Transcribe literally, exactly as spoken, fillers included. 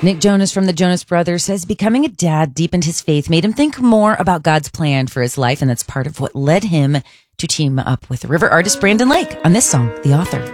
Nick Jonas from the Jonas Brothers says becoming a dad deepened his faith, made him think more about God's plan for his life, and that's part of what led him to team up with river artist Brandon Lake on this song, The Author.